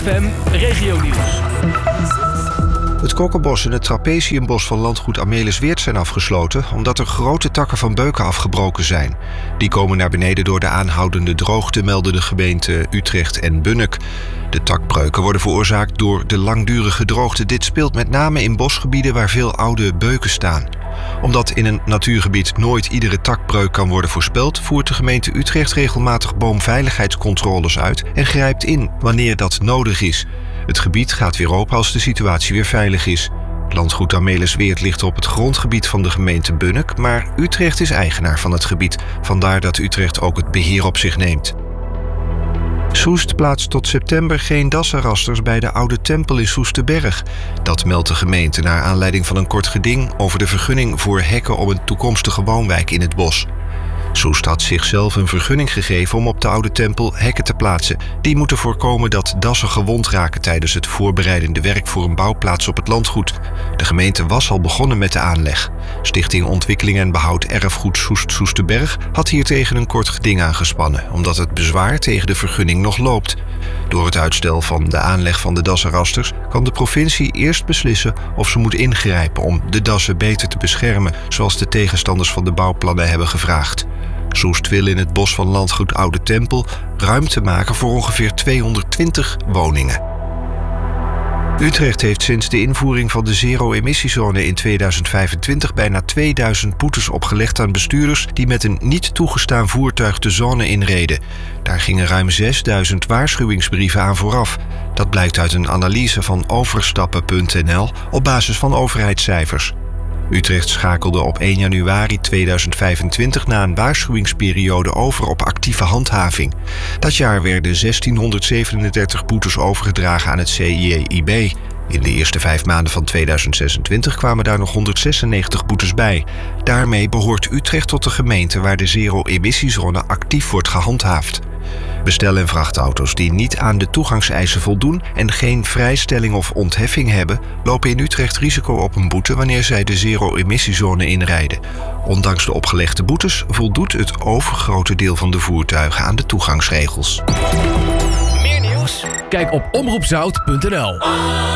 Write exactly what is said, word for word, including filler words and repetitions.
F M Regionieuws. Het kokkenbos en het trapeziumbos van landgoed Amelisweert zijn afgesloten omdat er grote takken van beuken afgebroken zijn. Die komen naar beneden door de aanhoudende droogte, melden de gemeenten Utrecht en Bunnik. De takbreuken worden veroorzaakt door de langdurige droogte. Dit speelt met name in bosgebieden waar veel oude beuken staan. Omdat in een natuurgebied nooit iedere takbreuk kan worden voorspeld, voert de gemeente Utrecht regelmatig boomveiligheidscontroles uit en grijpt in wanneer dat nodig is. Het gebied gaat weer open als de situatie weer veilig is. Landgoed Amelisweert ligt op het grondgebied van de gemeente Bunnik, maar Utrecht is eigenaar van het gebied. Vandaar dat Utrecht ook het beheer op zich neemt. Soest plaatst tot september geen dassenrasters bij de Oude Tempel in Soesterberg. Dat meldt de gemeente naar aanleiding van een kort geding over de vergunning voor hekken om een toekomstige woonwijk in het bos. Soest had zichzelf een vergunning gegeven om op de Oude Tempel hekken te plaatsen. Die moeten voorkomen dat dassen gewond raken tijdens het voorbereidende werk voor een bouwplaats op het landgoed. De gemeente was al begonnen met de aanleg. Stichting Ontwikkeling en Behoud Erfgoed Soest-Soesterberg had hiertegen een kort geding aangespannen, omdat het bezwaar tegen de vergunning nog loopt. Door het uitstel van de aanleg van de dassenrasters kan de provincie eerst beslissen of ze moet ingrijpen om de dassen beter te beschermen, zoals de tegenstanders van de bouwplannen hebben gevraagd. Soest wil in het bos van landgoed Oude Tempel ruimte maken voor ongeveer tweehonderdtwintig woningen. Utrecht heeft sinds de invoering van de zero-emissiezone in tweeduizend vijfentwintig bijna tweeduizend boetes opgelegd aan bestuurders die met een niet toegestaan voertuig de zone inreden. Daar gingen ruim zesduizend waarschuwingsbrieven aan vooraf. Dat blijkt uit een analyse van overstappen punt n l op basis van overheidscijfers. Utrecht schakelde op één januari tweeduizend vijfentwintig na een waarschuwingsperiode over op actieve handhaving. Dat jaar werden zestienhonderdzevenendertig boetes overgedragen aan het C I E I B. In de eerste vijf maanden van tweeduizend zesentwintig kwamen daar nog honderdzesennegentig boetes bij. Daarmee behoort Utrecht tot de gemeente waar de zero-emissiezone actief wordt gehandhaafd. Bestel- en vrachtauto's die niet aan de toegangseisen voldoen en geen vrijstelling of ontheffing hebben, lopen in Utrecht risico op een boete wanneer zij de zero-emissiezone inrijden. Ondanks de opgelegde boetes voldoet het overgrote deel van de voertuigen aan de toegangsregels. Meer nieuws? Kijk op omroep zout punt n l.